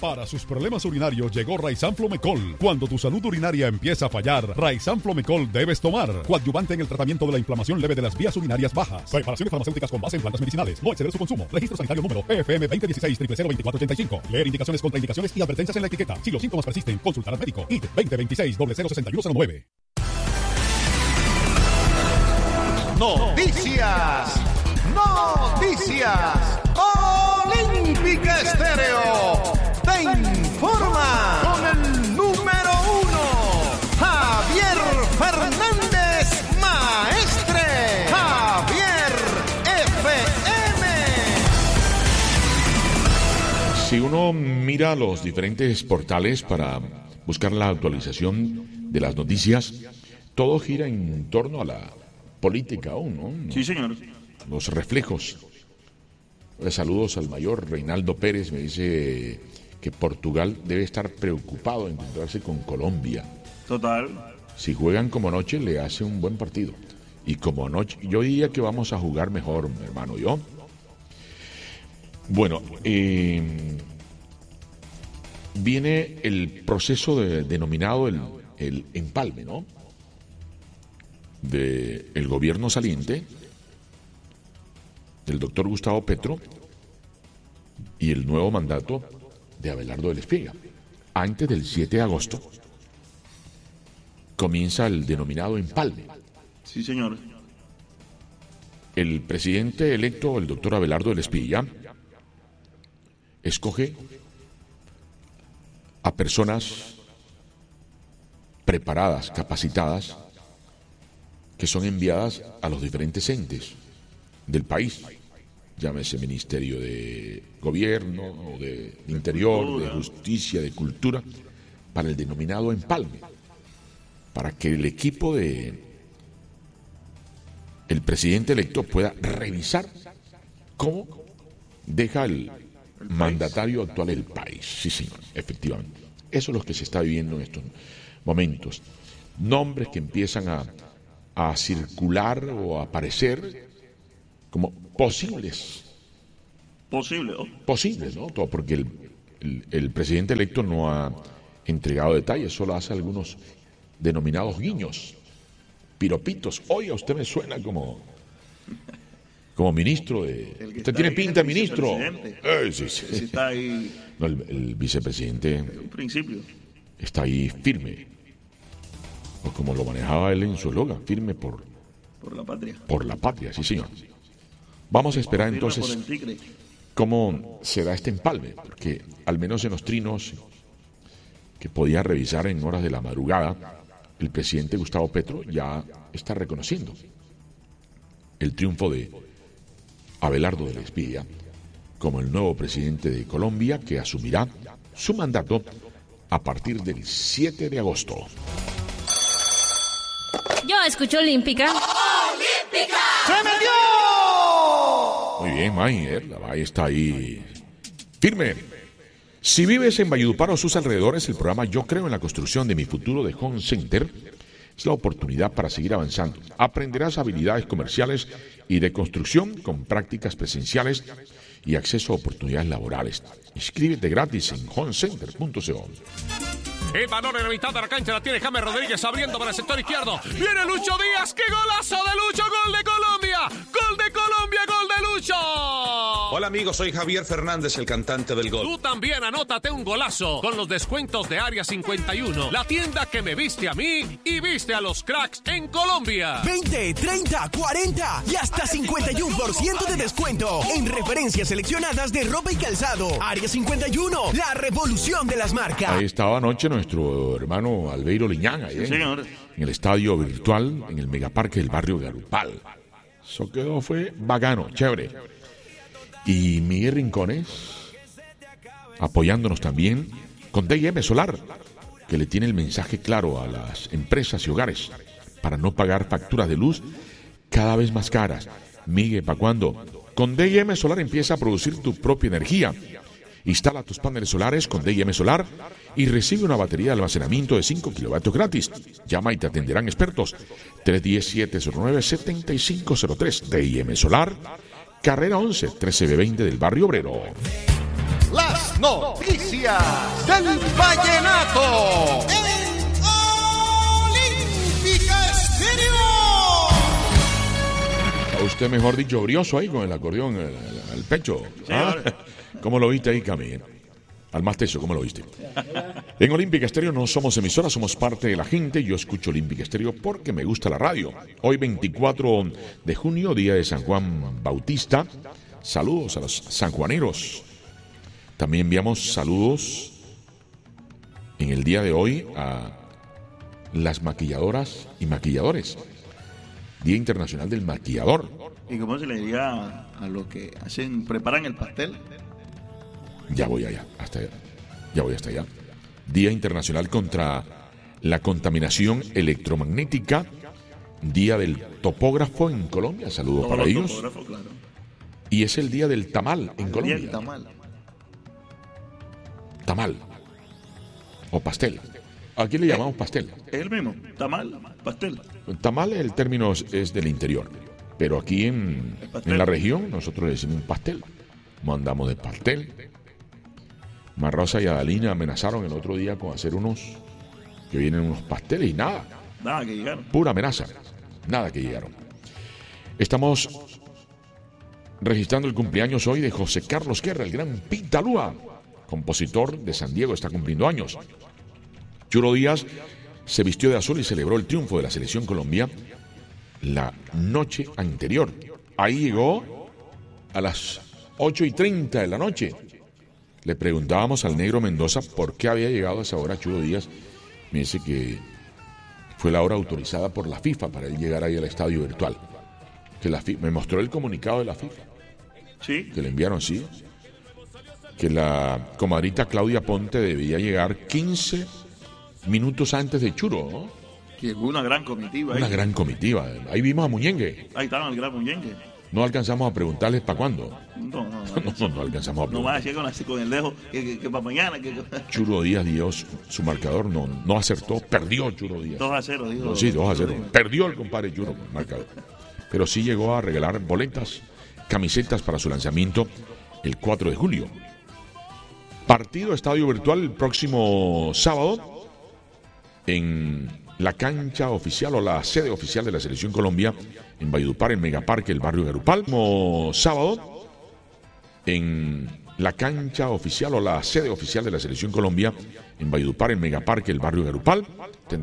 Para sus problemas urinarios llegó Raizan Flomecol. Cuando tu salud urinaria empieza a fallar, Raizan Flomecol debes tomar. Coadyuvante en el tratamiento de la inflamación leve de las vías urinarias bajas. Preparaciones farmacéuticas con base en plantas medicinales. No exceder su consumo. Registro sanitario número PFM 2016-002485. Leer indicaciones, contraindicaciones y advertencias en la etiqueta. Si los síntomas persisten, consultar al médico. IT 2026-006109. Noticias. Olímpica Estéreo te informa con el número 1, Javier Fernández Maestre. Javier FM. Si uno mira los diferentes portales para buscar la actualización de las noticias, todo gira en torno a la política aún, ¿no? Sí, señor. Los reflejos. Saludos al mayor Reinaldo Pérez, me dice que Portugal debe estar preocupado en encontrarse con Colombia. Total. Si juegan como anoche, le hace un buen partido. Y como anoche, yo diría que vamos a jugar mejor, hermano, yo. Bueno, viene el proceso denominado el empalme, ¿no? Del gobierno saliente, del doctor Gustavo Petro, y el nuevo mandato de Abelardo del Espiga. Antes del 7 de agosto comienza el denominado empalme. Sí, señor. El presidente electo, el doctor Abelardo del Espiga, escoge a personas preparadas, capacitadas, que son enviadas a los diferentes entes del país, llámese Ministerio de Gobierno, o de Interior, de Justicia, de Cultura, para el denominado empalme, para que el equipo de el presidente electo pueda revisar cómo deja el mandatario actual el país. Sí, señor, efectivamente. Eso es lo que se está viviendo en estos momentos. Nombres que empiezan a circular o a aparecer como posibles. Posibles, ¿no? Todo porque el presidente electo no ha entregado detalles, solo hace algunos denominados guiños, piropitos. Oiga, usted me suena como ministro de... Usted tiene pinta de ministro. Sí. Está ahí. No, el vicepresidente... En principio. Está ahí firme. O como lo manejaba él en su eslogan, firme por la patria. Por la patria, sí, señor. Vamos a esperar entonces cómo se da este empalme, porque al menos en los trinos que podía revisar en horas de la madrugada, el presidente Gustavo Petro ya está reconociendo el triunfo de Abelardo del Espiga como el nuevo presidente de Colombia, que asumirá su mandato a partir del 7 de agosto. Yo escucho Olímpica. ¡Olímpica! ¡Se metió! Muy bien, Mayer, la May está ahí firme. Si vives en Valledupar o sus alrededores, el programa Yo Creo en la Construcción de Mi Futuro de Home Center es la oportunidad para seguir avanzando. Aprenderás habilidades comerciales y de construcción con prácticas presenciales y acceso a oportunidades laborales. Inscríbete gratis en homecenter.co. El balón en la mitad de la cancha la tiene James Rodríguez abriendo para el sector izquierdo. Viene Lucho Díaz. ¡Qué golazo de Lucho! ¡Gol de Colombia! ¡Gol de Colombia! ¡Gol de Lucho! Hola amigos, soy Javier Fernández, el cantante del gol. Tú también anótate un golazo con los descuentos de Área 51. La tienda que me viste a mí y viste a los cracks en Colombia. 20, 30, 40 y hasta 51% de descuento en referencias seleccionadas de ropa y calzado. Área 51, la revolución de las marcas. Ahí estaba anoche nuestro hermano Albeiro Liñán, ahí, en el estadio virtual, en el megaparque del barrio Garupal. Eso fue bacano, chévere. Y Miguel Rincones, apoyándonos también con D&M Solar, que le tiene el mensaje claro a las empresas y hogares para no pagar facturas de luz cada vez más caras. Miguel, ¿para cuándo? Con D&M Solar empieza a producir tu propia energía. Instala tus paneles solares con D&M Solar y recibe una batería de almacenamiento de 5 kilovatios gratis. Llama y te atenderán expertos. 310-709-7503. D&M Solar, carrera 11, 13B20 del barrio Obrero. las noticias del vallenato. Olímpica Estéreo. A usted, mejor dicho, brioso ahí con el acordeón al pecho. ¿Ah? ¿Cómo lo viste ahí, Cami? Al más teso, ¿cómo lo viste? En Olímpica Estéreo no somos emisora, somos parte de la gente. Yo escucho Olímpica Estéreo porque me gusta la radio. Hoy 24 de junio, día de San Juan Bautista. Saludos a los sanjuaneros. También enviamos saludos en el día de hoy a las maquilladoras y maquilladores. Día Internacional del Maquillador. ¿Y cómo se le diría a los que preparan el pastel? Ya voy allá, hasta allá. Día Internacional contra la Contaminación Electromagnética. Día del Topógrafo en Colombia. Saludos para ellos. Claro. Y es el Día del Tamal en Colombia. Día del tamal. Tamal. O pastel. Aquí le llamamos pastel. Es el mismo. Tamal, pastel. Tamal, el término es del interior. Pero aquí en la región nosotros le decimos pastel. Mandamos de pastel. Marrosa y Adalina amenazaron el otro día con hacer que vienen unos pasteles y nada. Nada que llegaron. Pura amenaza. Nada que llegaron. Estamos registrando el cumpleaños hoy de José Carlos Guerra, el gran Pitalúa, compositor de San Diego, está cumpliendo años. Churo Díaz se vistió de azul y celebró el triunfo de la selección Colombia la noche anterior. Ahí llegó a las 8:30 de la noche. Le preguntábamos al negro Mendoza por qué había llegado a esa hora. Churo Díaz me dice que fue la hora autorizada por la FIFA para él llegar ahí al estadio virtual. Que me mostró el comunicado de la FIFA. Sí. Que le enviaron, sí. Que la comadrita Claudia Ponte debía llegar 15 minutos antes de Churo, ¿no? Llegó una gran comitiva. Una gran comitiva. Ahí vimos a Muñengue. Ahí estaba el gran Muñengue. No alcanzamos a preguntarles para cuándo. No alcanzamos a preguntar. No va a decir con el dejo que para mañana. Churo Díaz dio su marcador, no acertó, perdió Churo Díaz. 2-0, digo. Sí, 2-0. Perdió el compadre Churo con el marcador. Pero sí llegó a regalar boletas, camisetas para su lanzamiento el 4 de julio. Partido estadio virtual el próximo sábado en la cancha oficial o la sede oficial de la Selección Colombia en Valledupar, en Megaparque, el barrio Garupal. Como sábado en la cancha oficial o la sede oficial de la Selección Colombia en Valledupar, en Megaparque, el barrio Garupal.